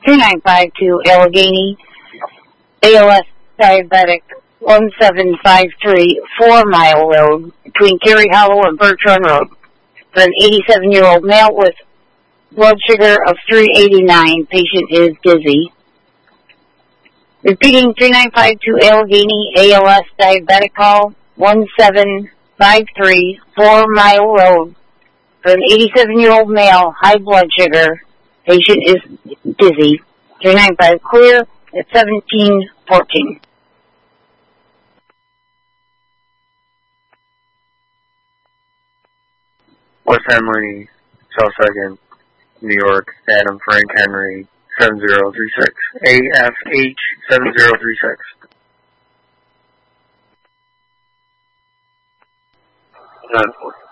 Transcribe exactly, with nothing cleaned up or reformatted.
two nine five two Allegheny, A L S diabetic, one seven five three Four Mile Road, between Cary Hollow and Birch Run Road, for an eighty-seven-year-old male with blood sugar of three eighty-nine. Patient is dizzy. Repeating, three nine five two Allegheny, A L S diabetic call, one seven five three Four Mile Road, for an eighty-seven-year-old male, high blood sugar. Patient is dizzy. three nine five clear at seventeen fourteen. West Henley, South Second, New York, Adam Frank Henry, seven zero three six. A F H seven zero three six. ten four.